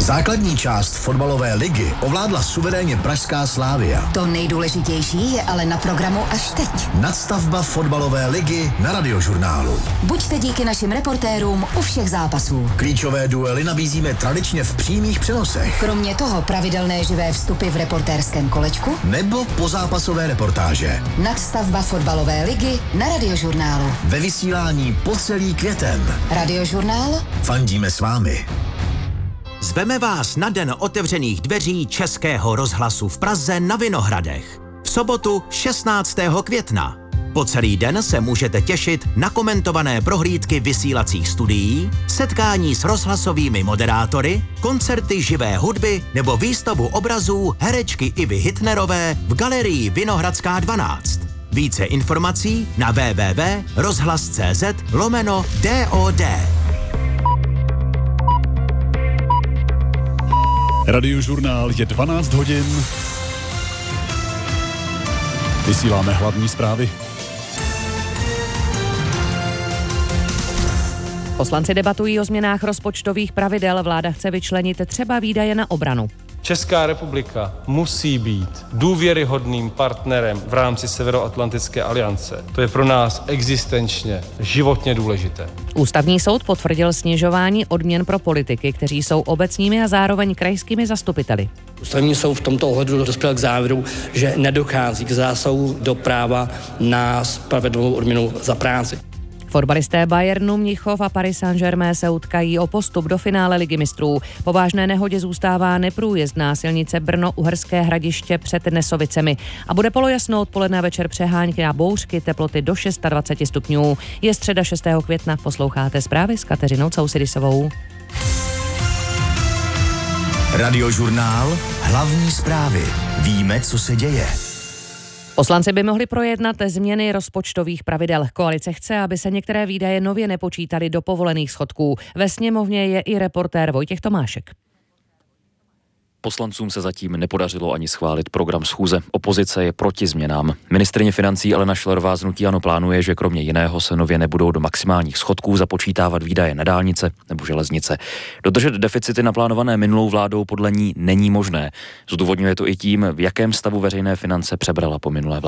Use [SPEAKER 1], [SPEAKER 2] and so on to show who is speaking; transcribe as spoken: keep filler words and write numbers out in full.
[SPEAKER 1] Základní část fotbalové ligy ovládla suverénně pražská Slavia.
[SPEAKER 2] To nejdůležitější je ale na programu až teď.
[SPEAKER 1] Nadstavba fotbalové ligy na Radiožurnálu.
[SPEAKER 2] Buďte díky našim reportérům u všech zápasů.
[SPEAKER 1] Klíčové duely nabízíme tradičně v přímých přenosech.
[SPEAKER 2] Kromě toho pravidelné živé vstupy v reportérském kolečku
[SPEAKER 1] nebo pozápasové reportáže.
[SPEAKER 2] Nadstavba fotbalové ligy na Radiožurnálu.
[SPEAKER 1] Ve vysílání po celý květen.
[SPEAKER 2] Radiožurnál?
[SPEAKER 1] Fandíme s vámi.
[SPEAKER 3] Zveme vás na den otevřených dveří Českého rozhlasu v Praze na Vinohradech. V sobotu šestnáctého května. Po celý den se můžete těšit na komentované prohlídky vysílacích studií, setkání s rozhlasovými moderátory, koncerty živé hudby nebo výstavu obrazů herečky Ivy Hitnerové v galerii Vinohradská dvanáct. Více informací na w w w tečka rozhlas tečka c z lomeno D O D.
[SPEAKER 4] Radiožurnál je dvanáct hodin. Vysíláme hlavní zprávy.
[SPEAKER 5] Poslanci debatují o změnách rozpočtových pravidel. Vláda chce vyčlenit třeba výdaje na obranu.
[SPEAKER 6] Česká republika musí být důvěryhodným partnerem v rámci Severoatlantické aliance. To je pro nás existenčně, životně důležité.
[SPEAKER 5] Ústavní soud potvrdil snižování odměn pro politiky, kteří jsou obecními a zároveň krajskými zastupiteli.
[SPEAKER 7] Ústavní soud v tomto ohledu dospěl k závěru, že nedochází k zásahu do práva na spravedlivou odměnu za práci.
[SPEAKER 5] Fotbalisté Bayernu, Mnichov a Paris Saint-Germain se utkají o postup do finále Ligy mistrů. Po vážné nehodě zůstává neprůjezdná silnice Brno-Uherské Hradiště před Nesovicemi a bude polojasno odpoledne a večer přehánky a bouřky, teploty do dvacet šest stupňů. Je středa šestého května, posloucháte zprávy s Kateřinou Cousidisovou.
[SPEAKER 1] Radiožurnál, hlavní zprávy. Víme, co se děje.
[SPEAKER 5] Poslanci by mohli projednat změny rozpočtových pravidel. Koalice chce, aby se některé výdaje nově nepočítaly do povolených schodků. Ve sněmovně je i reportér Vojtěch Tomášek.
[SPEAKER 8] Poslancům se zatím nepodařilo ani schválit program schůze. Opozice je proti změnám. Ministryně financí Alena Schillerová z hnutí ANO plánuje, že kromě jiného se nově nebudou do maximálních schodků započítávat výdaje na dálnice nebo železnice. Dodržet deficity naplánované minulou vládou podle ní není možné. Zdůvodňuje to i tím, v jakém stavu veřejné finance přebrala po minulé vládě.